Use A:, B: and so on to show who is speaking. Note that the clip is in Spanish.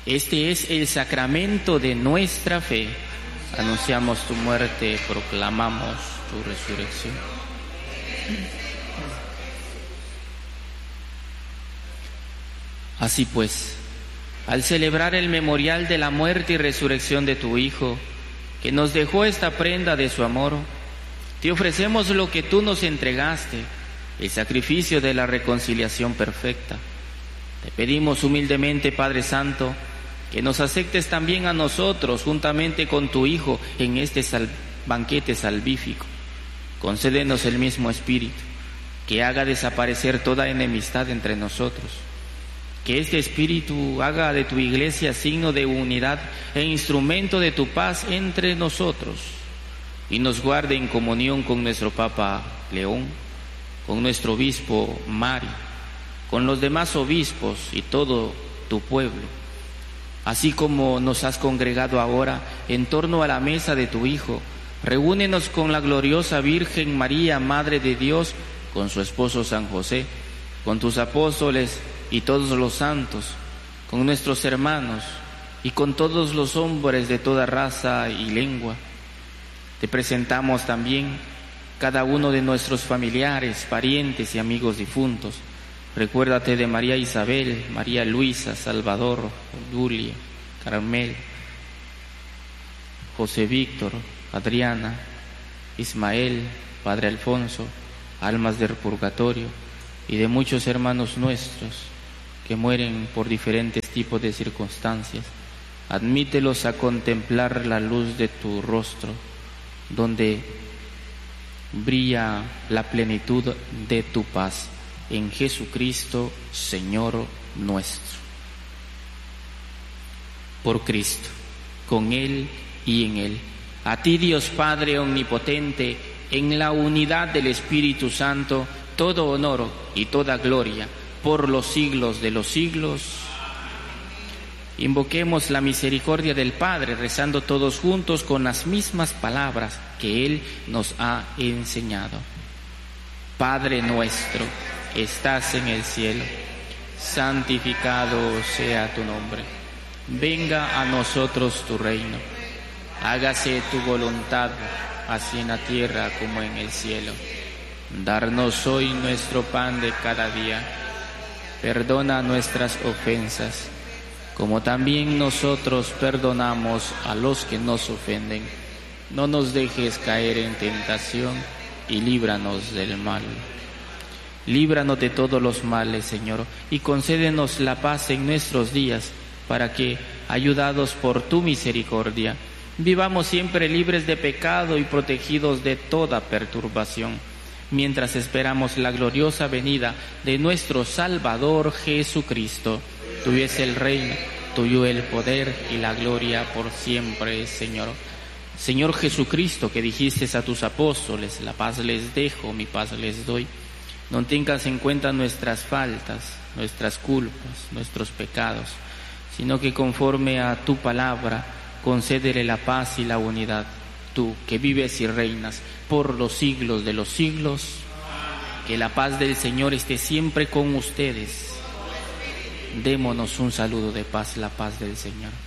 A: Este es el sacramento de nuestra fe. Anunciamos tu muerte, proclamamos tu resurrección. Así pues, al celebrar el memorial de la muerte y resurrección de tu Hijo, que nos dejó esta prenda de su amor, te ofrecemos lo que tú nos entregaste, el sacrificio de la reconciliación perfecta. Te pedimos humildemente, Padre Santo, que nos aceptes también a nosotros, juntamente con tu Hijo, en este banquete salvífico. Concédenos el mismo Espíritu, que haga desaparecer toda enemistad entre nosotros. Que este Espíritu haga de tu Iglesia signo de unidad e instrumento de tu paz entre nosotros, y nos guarde en comunión con nuestro Papa León, con nuestro Obispo Mari, con los demás obispos y todo tu pueblo, así como nos has congregado ahora en torno a la mesa de tu Hijo. Reúnenos con la gloriosa Virgen María, Madre de Dios, con su esposo San José, con tus apóstoles y todos los santos, con nuestros hermanos y con todos los hombres de toda raza y lengua. Te presentamos también cada uno de nuestros familiares, parientes y amigos difuntos. Recuérdate de María Isabel, María Luisa, Salvador, Julia, Carmel, José Víctor, Adriana, Ismael, Padre Alfonso, almas del purgatorio y de muchos hermanos nuestros que mueren por diferentes tipos de circunstancias. Admítelos a contemplar la luz de tu rostro, donde brilla la plenitud de tu paz. En Jesucristo, Señor nuestro. Por Cristo, con Él y en Él. A ti, Dios Padre omnipotente, en la unidad del Espíritu Santo, todo honor y toda gloria por los siglos de los siglos. Invoquemos la misericordia del Padre, rezando todos juntos con las mismas palabras que Él nos ha enseñado. Padre nuestro, que estás en el cielo, santificado sea tu nombre. Venga a nosotros tu reino. Hágase tu voluntad, así en la tierra como en el cielo. Darnos hoy nuestro pan de cada día. Perdona nuestras ofensas, como también nosotros perdonamos a los que nos ofenden. No nos dejes caer en tentación y líbranos del mal. Líbranos de todos los males, Señor, y concédenos la paz en nuestros días, para que, ayudados por tu misericordia, vivamos siempre libres de pecado y protegidos de toda perturbación, mientras esperamos la gloriosa venida de nuestro Salvador Jesucristo. Tuyo es el reino, tuyo el poder y la gloria por siempre, Señor. Señor Jesucristo, que dijiste a tus apóstoles: la paz les dejo, mi paz les doy. No tengas en cuenta nuestras faltas, nuestras culpas, nuestros pecados, sino que conforme a tu palabra, concédele la paz y la unidad. Tú, que vives y reinas por los siglos de los siglos, que la paz del Señor esté siempre con ustedes. Démonos un saludo de paz, la paz del Señor.